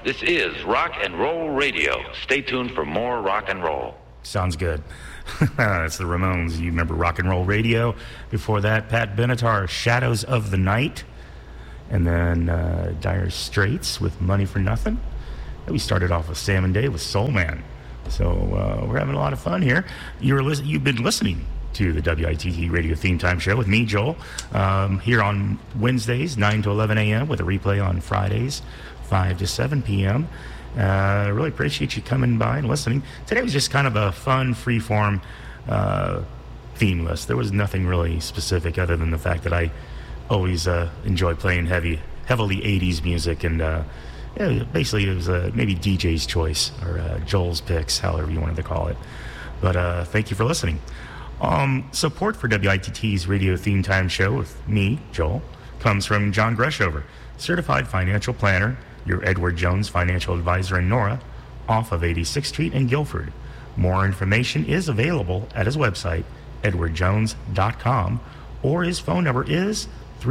This is Rock and Roll Radio. Stay tuned for more rock and roll. Sounds good. That's the Ramones. You remember Rock and Roll Radio. Before that, Pat Benatar, Shadows of the Night. And then Dire Straits with Money for Nothing. And we started off with Sam and Dave with Soul Man. So we're having a lot of fun here. You've been listening to the WITT Radio Theme Time Show with me, Joel, here on Wednesdays, 9 to 11 a.m., with a replay on Fridays, 5 to 7 p.m. I really appreciate you coming by and listening. Today was just kind of a fun, free-form theme list. There was nothing really specific other than the fact that I always enjoy playing heavily 80s music, and basically it was maybe DJ's choice or Joel's picks, however you wanted to call it. But thank you for listening. Support for WITT's Radio Theme Time Show with me, Joel, comes from John Greshover, Certified Financial Planner, your Edward Jones Financial Advisor in Nora, off of 86th Street in Guilford. More information is available at his website, edwardjones.com, or his phone number is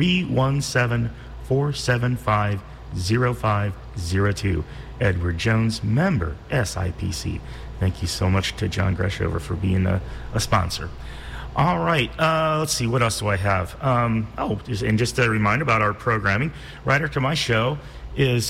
317-475-0502. Edward Jones, member SIPC. Thank you so much to John Greshover for being a sponsor. All right, let's see, what else do I have? And just a reminder about our programming. Right after my show is,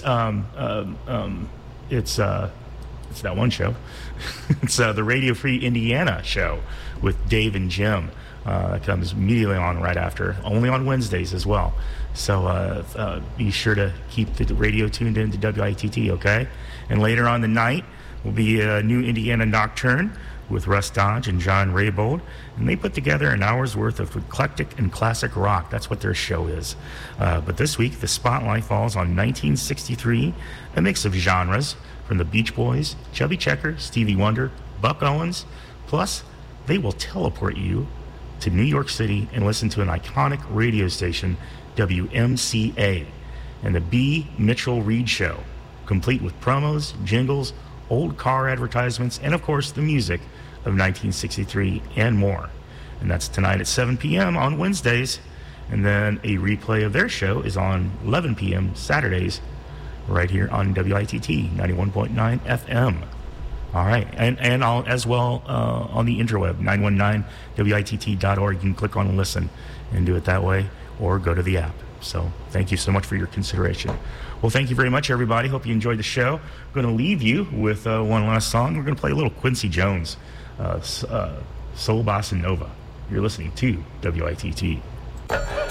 it's that one show. It's the Radio Free Indiana show with Dave and Jim. It comes immediately on right after, only on Wednesdays as well. So be sure to keep the radio tuned into WITT, okay? And later on the night will be a New Indiana Nocturne with Russ Dodge and John Raybold, and they put together an hour's worth of eclectic and classic rock. That's what their show is. But this week, the spotlight falls on 1963, a mix of genres from the Beach Boys, Chubby Checker, Stevie Wonder, Buck Owens, plus they will teleport you to New York City and listen to an iconic radio station, WMCA, and the B. Mitchell Reed Show, complete with promos, jingles, old car advertisements, and of course the music of 1963 and more. And that's tonight at 7 p.m. on Wednesdays. And then a replay of their show is on 11 p.m. Saturdays right here on WITT 91.9 FM. All right. And I'll, as well on the interweb, 919witt.org. You can click on listen and do it that way, or go to the app. So thank you so much for your consideration. Well, thank you very much, everybody. Hope you enjoyed the show. I'm going to leave you with one last song. We're going to play a little Quincy Jones, Soul Bossa Nova. You're listening to WITT.